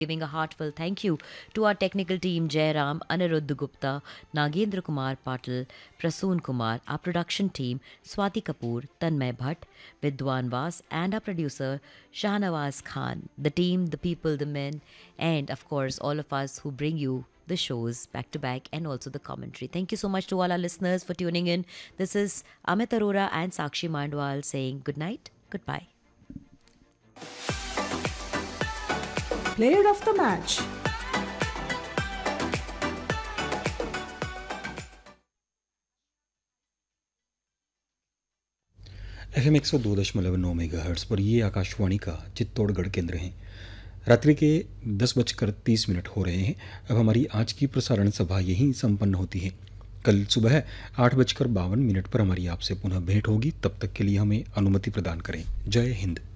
Giving a heartfelt thank you to our technical team Jairam, Aniruddha Gupta, Nagendra Kumar Patil, Prasoon Kumar, our production team Swati Kapoor, Tanmay Bhatt, Vidwan Vas, and our producer Shahnawaz Khan. The team, the people, the men, and of course all of us who bring you the shows back to back and also the commentary. Thank you so much to all our listeners for tuning in. This is Amit Arora and Sakshi Mandwal saying good night, goodbye. Player of the match. FM 102.9 megahertz पर ये आकाशवाणी का चित्तौड़गढ़ केंद्र है। रात्रि के 10:30 हो रहे हैं। अब हमारी आज की प्रसारण सभा यहीं संपन्न होती है। कल सुबह 8:52 पर हमारी आपसे पुनः भेंट होगी। तब तक के लिए हमें अनुमति प्रदान करें। जय हिंद।